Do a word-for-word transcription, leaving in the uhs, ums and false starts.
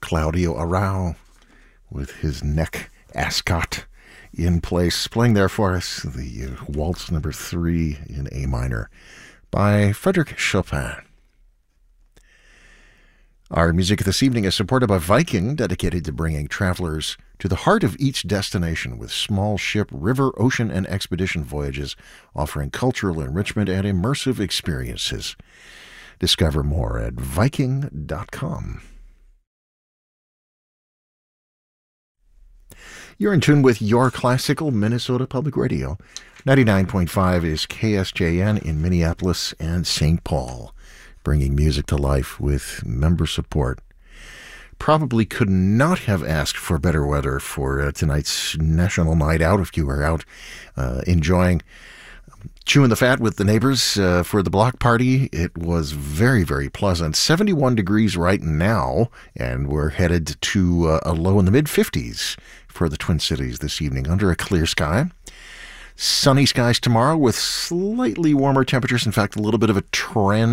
Claudio Arrau with his neck ascot in place, playing there for us the uh, Waltz number three in A minor by Frédéric Chopin. Our music this evening is supported by Viking, dedicated to bringing travelers to the heart of each destination with small ship, river, ocean, and expedition voyages, offering cultural enrichment and immersive experiences. Discover more at viking dot com. You're in tune with your classical Minnesota Public Radio. ninety-nine point five is K S J N in Minneapolis and Saint Paul, bringing music to life with member support. Probably could not have asked for better weather for uh, tonight's National Night Out if you were out uh, enjoying chewing the fat with the neighbors uh, for the block party. It was very, very pleasant. seventy-one degrees right now, and we're headed to uh, a low in the mid-fifties for the Twin Cities this evening under a clear sky. Sunny skies tomorrow with slightly warmer temperatures. In fact, a little bit of a trend